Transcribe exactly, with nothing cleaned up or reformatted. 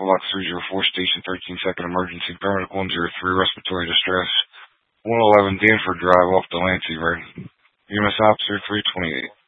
Block three oh four, Station thirteen, second emergency, paramedic one oh three, respiratory distress, one eleven Danford Drive off Delancey Road. U M S Officer three twenty-eight.